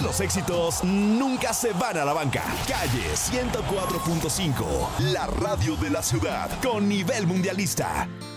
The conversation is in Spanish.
los éxitos nunca se van a la banca. Calle 104.5, la radio de la ciudad, con nivel mundialista.